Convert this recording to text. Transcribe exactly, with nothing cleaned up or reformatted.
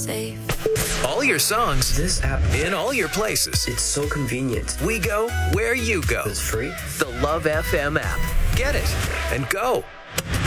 safe. All your songs This app, in all your places. it's so convenient. We go where you go. It's free. The Love F M app. Get it and go.